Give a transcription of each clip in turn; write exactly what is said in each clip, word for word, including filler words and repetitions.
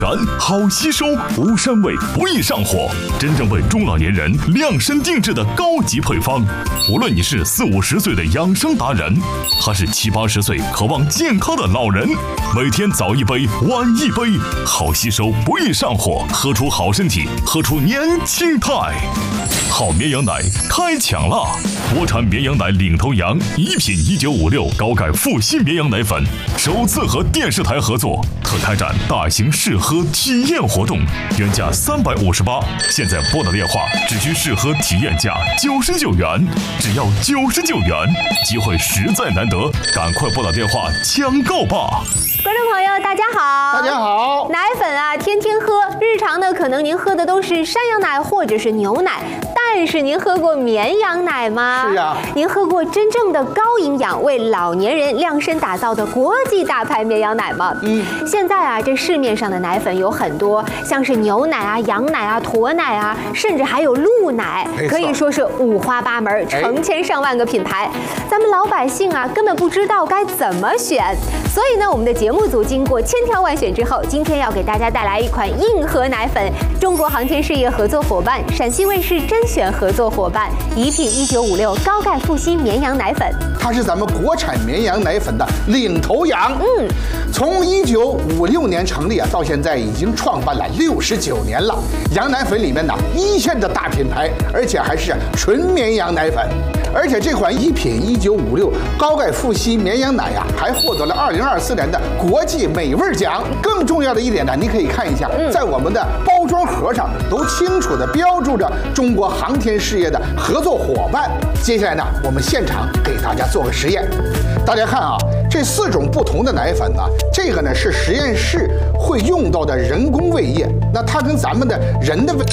燃好吸收，无膻味，不易上火，真正为中老年人量身定制的高级配方。无论你是四五十岁的养生达人，还是七八十岁渴望健康的老人，每天早一杯，晚一杯，好吸收，不易上火，喝出好身体，喝出年轻态。好绵羊奶开抢啦！国产绵羊奶领头羊一品一九五六高钙复吸绵羊奶粉首次和电视台合作，特开展大型试喝体验活动，原价三百五十八，现在拨打电话只需试喝体验价九十九元，只要九十九元，机会实在难得，赶快拨打电话抢购吧！ 观众朋友，大家好！ 大家好！ 奶粉啊，天天喝，日常呢，可能您喝的都是山羊奶或者是牛奶，但是您喝过绵羊奶吗？ 是啊。 您喝过真正的高营养、为老年人量身打造的国际大牌绵羊奶吗？嗯。现在啊，这市面上的奶粉有很多，像是牛奶啊、羊奶啊、驼奶啊，甚至还有鹿奶，可以说是五花八门，成千上万个品牌。咱们老百姓啊，根本不知道该怎么选。所以呢，我们的节目组经过千挑万选之后，今天要给大家带来一款硬核奶粉，中国航天事业合作伙伴、陕西卫视甄选合作伙伴一品一九五六高钙复吸绵羊奶粉， 它是咱们国产绵羊奶粉的领头羊。嗯，从一九五六年成立啊，到现在已经创办了六十九年了。羊奶粉里面呢，一线的大品牌，而且还是纯绵羊奶粉。而且这款一品一九五六高钙复吸绵羊奶呀、啊，还获得了二零二四年的国际美味奖。更重要的一点呢，你可以看一下，在我们的包装盒上都清楚地标注着中国航天事业的合作伙伴。接下来呢，我们现场给大家做个实验。大家看啊，这四种不同的奶粉呢，这个呢是实验室会用到的人工胃液，那它跟咱们的人的胃。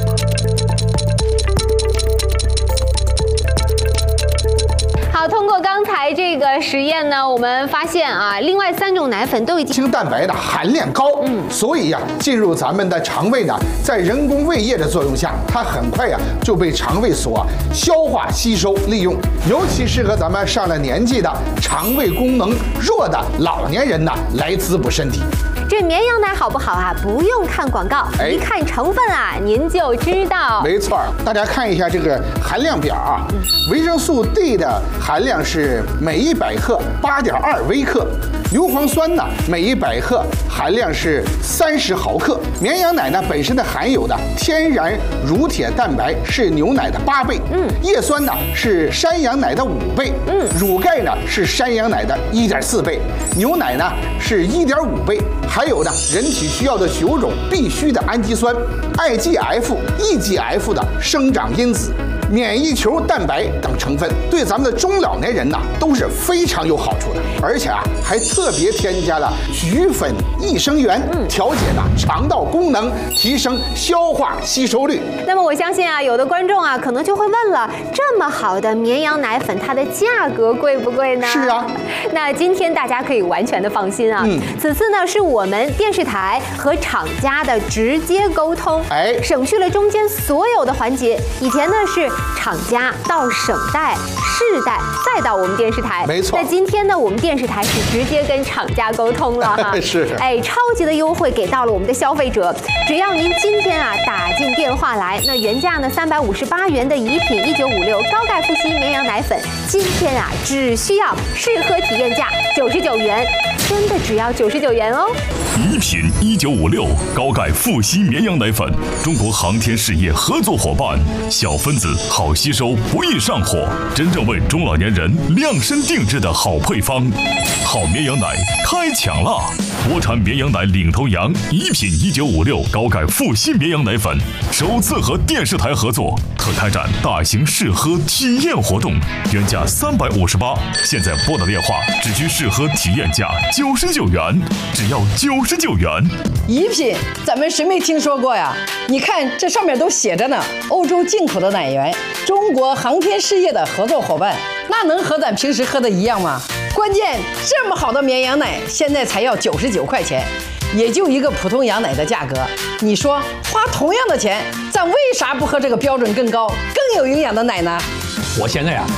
好，通过刚才这个实验呢，我们发现啊，另外三种奶粉都已经清蛋白的含量高，嗯，所以呀、啊，进入咱们的肠胃呢，在人工胃液的作用下，它很快呀、啊、就被肠胃所消化吸收利用，尤其适合咱们上了年纪的肠胃功能弱的老年人呢来滋补身体。 这绵羊奶好不好啊？不用看广告，哎、一看成分啊，您就知道。 没错，大家看一下这个含量表啊，嗯、维生素 D 的含量是每一百克八点二微克，牛磺酸呢每一百克含量是三十毫克。绵羊奶呢本身的含有的天然乳铁蛋白是牛奶的八倍，嗯，叶酸呢是山羊奶的五倍，嗯，乳钙呢是山羊奶的一点四倍，牛奶呢是一点五倍。还有呢，人体需要的九种必需的氨基酸、I G F、E G F 的生长因子、免疫球蛋白等成分，对咱们的中老年人呢都是非常有好处的。而且啊，还特别添加了菊粉益生元，调节呢肠道功能，提升消化吸收率。 那么我相信啊，有的观众啊可能就会问了，这么好的绵羊奶粉，它的价格贵不贵呢？ 是啊。 那今天大家可以完全的放心啊。嗯。此次呢是我们电视台和厂家的直接沟通，哎，省去了中间所有的环节。以前呢是厂家到省代、市代，再到我们电视台。 没错。 那今天呢，我们电视台是直接跟厂家沟通了哈。 是。 哎，超级的优惠给到了我们的消费者，只要您今天啊打进电话来，那原价呢三百五十八元的一品一九五六高钙复吸绵羊奶粉，今天啊只需要试喝体验价九十九元，真的只要九十九元哦。 一品一九五六高钙复吸绵羊奶粉，中国航天事业合作伙伴，小分子好吸收，不易上火，真正为中老年人量身定制的好配方。好绵羊奶开抢啦！国产绵羊奶领头羊一品一九五六高钙复吸绵羊奶粉首次和电视台合作，特开展大型试喝体验活动，原价三百五十八，现在拨打电话只需试喝体验价九十九元，只要九十九元。 一品，咱们谁没听说过呀？你看这上面都写着呢，欧洲进口的奶源，中国航天事业的合作伙伴，那能和咱平时喝的一样吗？关键这么好的绵羊奶，现在才要九十九块钱，也就一个普通羊奶的价格。你说花同样的钱，咱为啥不喝这个标准更高、更有营养的奶呢？ 我现在啊